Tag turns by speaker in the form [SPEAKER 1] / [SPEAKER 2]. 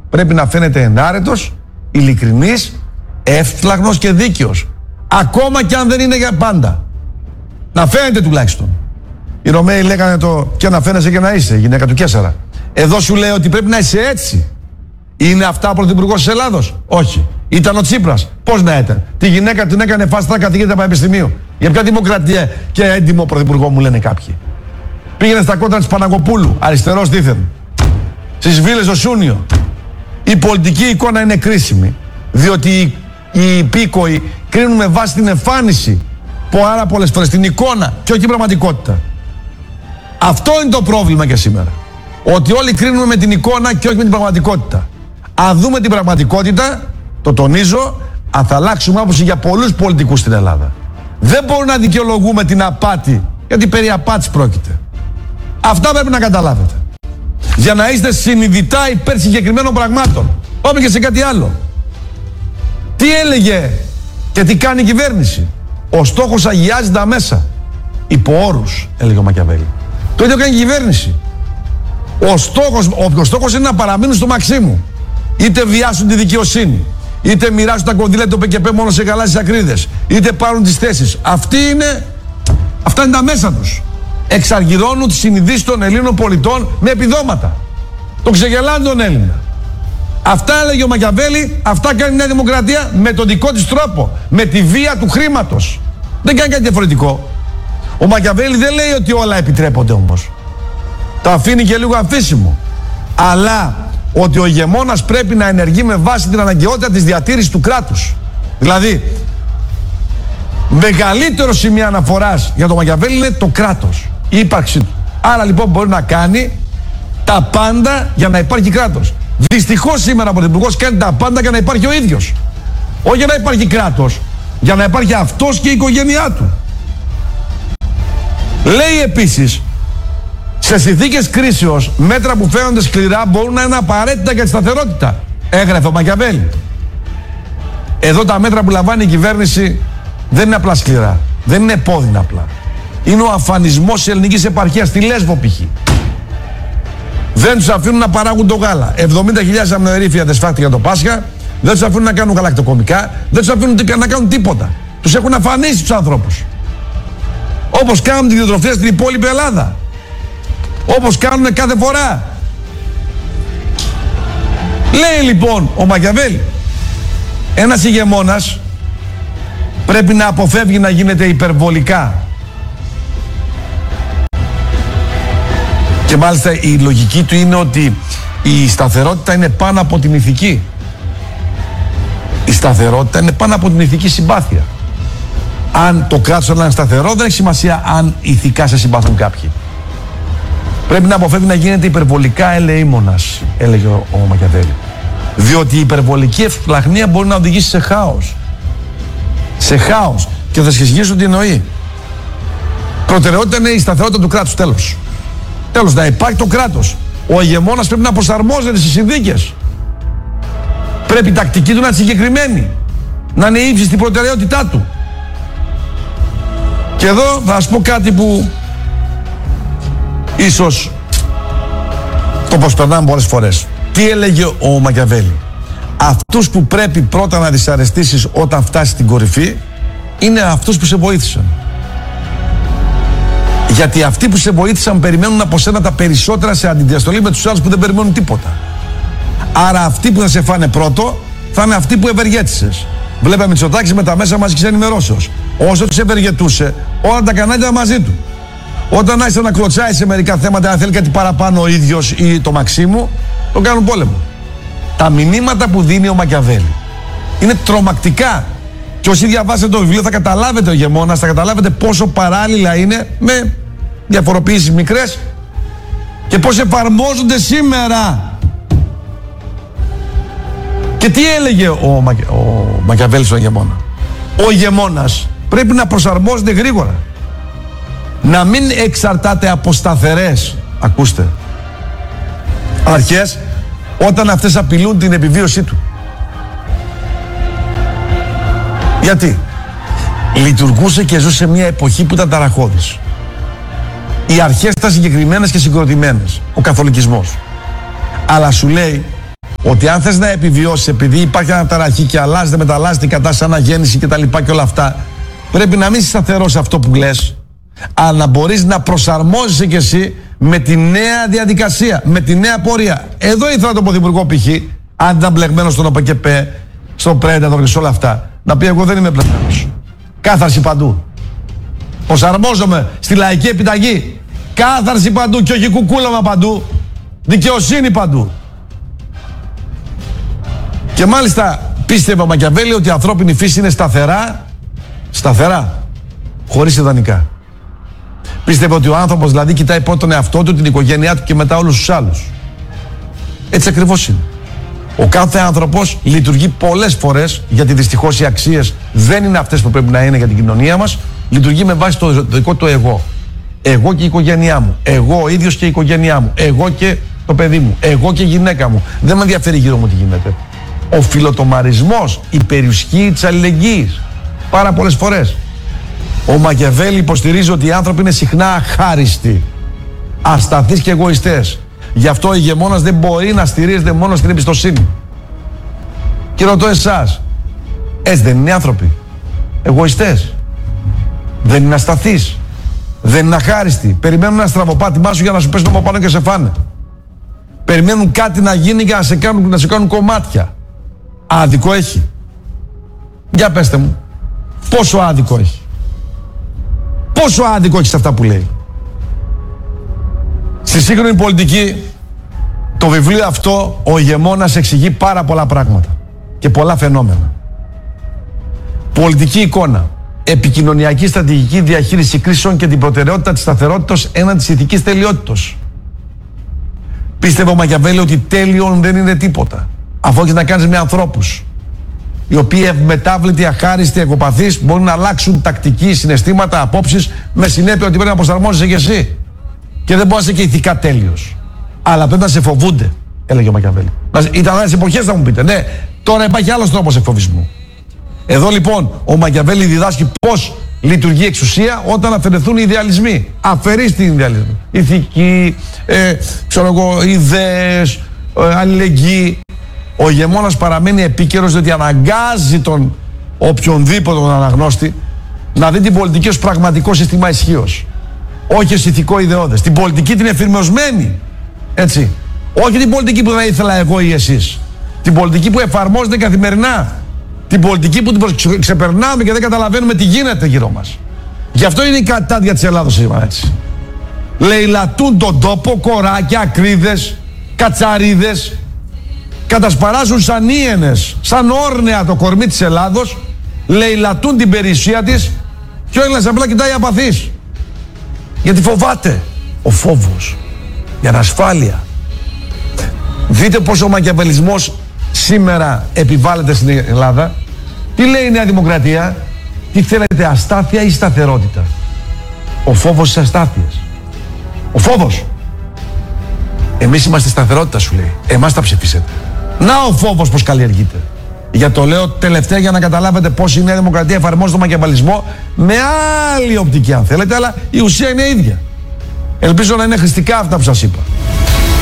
[SPEAKER 1] πρέπει να φαίνεται ενάρετος, ειλικρινής, εύφλαγνος και δίκαιος. Ακόμα και αν δεν είναι για πάντα. Να φαίνεται τουλάχιστον. Οι Ρωμαίοι λέγανε το και να φαίνεσαι και να είσαι, γυναίκα του Καίσαρα. Εδώ σου λέει ότι πρέπει να είσαι έτσι. Είναι αυτά πρωθυπουργός της Ελλάδος? Όχι. Ήταν ο Τσίπρας? Πώς να ήταν? Τη γυναίκα την έκανε φαστά καθηγήτρια πανεπιστημίου. Για ποια δημοκρατία και έντιμο πρωθυπουργό μου λένε κάποιοι? Πήγαινε στα κόντρα της Παναγοπούλου, αριστερός δίθεν. Στις Βίλες ο Σούνιο. Η πολιτική εικόνα είναι κρίσιμη, διότι οι υπήκοοι κρίνουν με βάση την εμφάνιση πάρα πολλές φορές, την εικόνα και όχι την πραγματικότητα. Αυτό είναι το πρόβλημα και σήμερα. Ότι όλοι κρίνουμε με την εικόνα και όχι με την πραγματικότητα. Αν δούμε την πραγματικότητα, το τονίζω, θα αλλάξουμε άποψη για πολλούς πολιτικούς στην Ελλάδα. Δεν μπορούμε να δικαιολογούμε την απάτη, γιατί περί απάτης πρόκειται. Αυτά πρέπει να καταλάβετε. Για να είστε συνειδητά υπέρ συγκεκριμένων πραγμάτων. Όποιον και σε κάτι άλλο. Τι έλεγε και τι κάνει η κυβέρνηση? Ο στόχος αγιάζει τα μέσα. Υπό όρους, έλεγε ο Μακιαβέλη. Το ίδιο κάνει η κυβέρνηση. Ο στόχος είναι να παραμείνουν στο Μαξίμου. Είτε βιάσουν τη δικαιοσύνη, είτε μοιράσουν τα κονδύλια του ΠΚΠ μόνο σε γαλάζιες ακρίδες, είτε πάρουν τις θέσεις. Αυτά είναι τα μέσα τους. Εξαργυρώνουν τις συνειδήσεις των Ελλήνων πολιτών με επιδόματα. Το ξεγελάνε τον Έλληνα. Αυτά έλεγε ο Μακιαβέλη, αυτά κάνει η Νέα Δημοκρατία με τον δικό της τρόπο. Με τη βία του χρήματος. Δεν κάνει κάτι διαφορετικό. Ο Μακιαβέλη δεν λέει ότι όλα επιτρέπονται όμως. Το αφήνει και λίγο αμφίσιμο. Αλλά ότι ο ηγεμόνας πρέπει να ενεργεί με βάση την αναγκαιότητα της διατήρησης του κράτους. Δηλαδή, μεγαλύτερο σημείο αναφοράς για τον Μακιαβέλη είναι το κράτος, η ύπαρξή του. Άρα λοιπόν μπορεί να κάνει τα πάντα για να υπάρχει κράτος. Δυστυχώς σήμερα ο Πρωθυπουργός κάνει τα πάντα για να υπάρχει ο ίδιος. Όχι για να υπάρχει κράτος, για να υπάρχει αυτός και η οικογένειά του. Λέει επίσης, σε συνθήκες κρίσεως, μέτρα που φαίνονται σκληρά μπορούν να είναι απαραίτητα για τη σταθερότητα. Έγραφε ο Μακιαβέλη. Εδώ τα μέτρα που λαμβάνει η κυβέρνηση δεν είναι απλά σκληρά. Δεν είναι επώδυνα απλά. Είναι ο αφανισμός της ελληνικής επαρχίας στη Λέσβο π.χ. Δεν τους αφήνουν να παράγουν το γάλα. 70.000 αμνοερήφια δεν σφάχτηκαν το Πάσχα. Δεν τους αφήνουν να κάνουν γαλακτοκομικά. Δεν τους αφήνουν να κάνουν τίποτα. Τους έχουν αφανίσει τους ανθρώπους. Όπως κάνουν τη διατροφία στην υπόλοιπη Ελλάδα. Όπως κάνουν κάθε φορά. Λέει λοιπόν ο Μακιαβέλη, ένας ηγεμόνας πρέπει να αποφεύγει να γίνεται υπερβολικά. Και μάλιστα η λογική του είναι ότι η σταθερότητα είναι πάνω από την ηθική. Η σταθερότητα είναι πάνω από την ηθική συμπάθεια. Αν το κράτος είναι σταθερό, δεν έχει σημασία αν ηθικά σε συμπαθούν κάποιοι. Πρέπει να αποφεύγει να γίνεται υπερβολικά ελεήμονας, έλεγε ο Μακιαβέλη. Διότι η υπερβολική ευσπλαχνία μπορεί να οδηγήσει σε χάος. Σε χάος. Και θα σχεσγήσω τι εννοεί. Προτεραιότητα είναι η σταθερότητα του κράτους. Τέλος. Τέλος, να υπάρχει το κράτος. Ο ηγεμόνας πρέπει να προσαρμόζεται στις συνθήκες. Πρέπει η τακτική του να είναι συγκεκριμένη. Να είναι ύψη στην προτεραιότητά του. Και εδώ θα σας πω κάτι που ίσως το προσπερνάμε πολλές φορές. Τι έλεγε ο Μακιαβέλη? Αυτούς που πρέπει πρώτα να δυσαρεστήσεις όταν φτάσεις στην κορυφή είναι αυτούς που σε βοήθησαν. Γιατί αυτοί που σε βοήθησαν περιμένουν από σένα τα περισσότερα σε αντιδιαστολή με τους άλλους που δεν περιμένουν τίποτα. Άρα αυτοί που θα σε φάνε πρώτο θα είναι αυτοί που ευεργέτησες. Βλέπαμε Μητσοτάκη με τα μέσα μαζικής ενημερώσεως. Όσο τους ευεργετούσε, όλα τα κανάλια ήταν μαζί του. Όταν άρχισε να κλωτσάει σε μερικά θέματα, αν θέλει κάτι παραπάνω ο ίδιος ή το Μαξίμου, τον κάνουν πόλεμο. Τα μηνύματα που δίνει ο Μακιαβέλη είναι τρομακτικά. Και όσοι διαβάσετε το βιβλίο θα καταλάβετε ο ηγεμόνας, θα καταλάβετε πόσο παράλληλα είναι με διαφοροποιήσεις μικρές και πώς εφαρμόζονται σήμερα. Και τι έλεγε ο Μακιαβέλη στον ηγεμόνα? Ο ηγεμόνας πρέπει να προσαρμόζεται γρήγορα. Να μην εξαρτάται από σταθερές, ακούστε, αρχές όταν αυτές απειλούν την επιβίωσή του. Γιατί? Λειτουργούσε και ζούσε σε μια εποχή που ήταν ταραχώδης. Οι αρχές ήταν συγκεκριμένες και συγκροτημένες. Ο καθολικισμός. Αλλά σου λέει Ότι αν θες να επιβιώσεις, επειδή υπάρχει αναταραχή και αλλάζεται, μεταλλάσσεται η κατάσταση, αναγέννηση κτλ. Και όλα αυτά, πρέπει να μην είσαι σταθερός σε αυτό που λες, αλλά να μπορείς να προσαρμόζεσαι κι εσύ με τη νέα διαδικασία, με τη νέα πορεία. Εδώ ήθελα τον Πρωθυπουργό π.χ., αν ήταν μπλεγμένο στον ΟΠΚΠ, στον Πρέντατορ και σε όλα αυτά, να πει: εγώ δεν είμαι μπλεγμένος. Κάθαρση παντού. Προσαρμόζομαι στη λαϊκή επιταγή. Κάθαρση παντού και όχι κουκούλαμα παντού. Δικαιοσύνη παντού. Και μάλιστα πίστευε ο Μακιαβέλη ότι η ανθρώπινη φύση είναι σταθερά, χωρίς ιδανικά. Πίστευε ότι ο άνθρωπος δηλαδή κοιτάει πρώτα τον εαυτό του, την οικογένειά του και μετά όλους τους άλλους. Έτσι ακριβώς είναι. Ο κάθε άνθρωπος λειτουργεί πολλές φορές, γιατί δυστυχώς οι αξίες δεν είναι αυτές που πρέπει να είναι για την κοινωνία μας, λειτουργεί με βάση το δικό του εγώ. Εγώ και η οικογένειά μου. Εγώ ο ίδιος και η οικογένειά μου. Εγώ και το παιδί μου. Εγώ και η γυναίκα μου. Δεν με ενδιαφέρει γύρω μου τι γίνεται. Ο φιλοτομαρισμός, η περιουσχή της αλληλεγγύης. Πάρα πολλές φορές. Ο Μακιαβέλη υποστηρίζει ότι οι άνθρωποι είναι συχνά αχάριστοι, ασταθείς και εγωιστές. Γι' αυτό ο ηγεμόνας δεν μπορεί να στηρίζεται μόνο στην εμπιστοσύνη. Και ρωτώ εσάς, έτσι δεν είναι οι άνθρωποι? Εγωιστές. Δεν είναι ασταθείς. Δεν είναι αχάριστοι. Περιμένουν ένα στραβοπάτημά σου για να σου πέσουν από πάνω και σε φάνε. Περιμένουν κάτι να γίνει για να σε κάνουν κομμάτια. Άδικο έχει? Για πέστε μου, πόσο άδικο έχει? Πόσο άδικο έχει σε αυτά που λέει? Στη σύγχρονη πολιτική, το βιβλίο αυτό, ο ηγεμόνας, εξηγεί πάρα πολλά πράγματα και πολλά φαινόμενα. Πολιτική εικόνα, επικοινωνιακή στρατηγική διαχείριση κρίσεων και την προτεραιότητα της σταθερότητας έναντι της ηθικής τελειότητας. Πίστευε ο Μακιαβέλη ότι τέλειον δεν είναι τίποτα, αφού έχεις να κάνεις με ανθρώπους οι οποίοι ευμετάβλητοι, αχάριστοι, εγωπαθείς, μπορούν να αλλάξουν τακτική, συναισθήματα, απόψεις, με συνέπεια ότι πρέπει να προσαρμόζεσαι κι εσύ. Και δεν μπορεί να είσαι και ηθικά τέλειος. Αλλά πρέπει να σε φοβούνται, έλεγε ο Μακιαβέλη. Ήταν άλλες εποχές, θα μου πείτε. Ναι, τώρα υπάρχει άλλος τρόπος εκφοβισμού. Εδώ λοιπόν ο Μακιαβέλη διδάσκει πώς λειτουργεί η εξουσία όταν αφαιρεθούν οι ιδεαλισμοί. Αφαιρείς την ιδεαλισμό. Ηθική, ιδέες, αλληλεγγύη. Ο ηγεμόνας παραμένει επίκαιρος, διότι αναγκάζει τον οποιονδήποτε τον αναγνώστη να δει την πολιτική ως πραγματικό σύστημα ισχύως. Όχι ως ηθικό ιδεώδες. Την πολιτική την εφηρμοσμένη. Έτσι. Όχι την πολιτική που θα ήθελα εγώ ή εσείς. Την πολιτική που εφαρμόζεται καθημερινά. Την πολιτική που την ξεπερνάμε και δεν καταλαβαίνουμε τι γίνεται γύρω μας. Γι' αυτό είναι η κατάδια της Ελλάδος σήμερα, έτσι. Λαιλατούν τον τόπο, κοράκια, ακρίδες, κατσαρίδες. Κατασπαράζουν σαν ίενες, σαν όρνεα το κορμί της Ελλάδος. Λαιλατούν την περιουσία της και ο Έλληνας απλά κοιτάει απαθής. Γιατί φοβάται. Ο φόβος για την ασφάλεια. Δείτε πως ο μακιαβελισμός σήμερα επιβάλλεται στην Ελλάδα. Τι λέει η Νέα Δημοκρατία? Τι θέλετε, αστάθεια ή σταθερότητα? Ο φόβος της αστάθειας. Ο φόβος. Εμείς είμαστε σταθερότητα, σου λέει. Εμάς τα ψηφίσετε. Να ο φόβος πως καλλιεργείται. Για το λέω τελευταία για να καταλάβετε πως η Νέα Δημοκρατία εφαρμόζει τον μακιαβελισμό με άλλη οπτική αν θέλετε, αλλά η ουσία είναι ίδια. Ελπίζω να είναι χρηστικά αυτά που σας είπα.